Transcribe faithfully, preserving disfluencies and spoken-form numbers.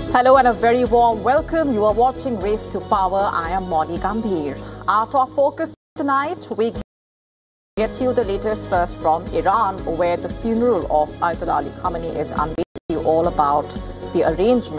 Hello and a very warm welcome. You are watching Race to Power. I am Moni Gambhir. Our top focus tonight, we get you the latest first from Iran, where the funeral of Ayatollah Ali Khamenei is unveiling you all about the arrangement